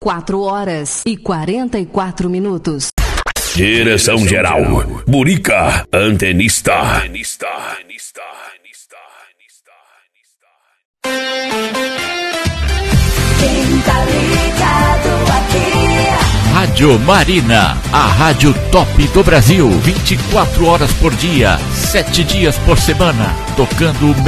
4h44. Direção geral, Burica, antenista. Quem tá ligado aqui? Rádio Marina, a rádio top do Brasil, 24 horas por dia, 7 dias por semana, tocando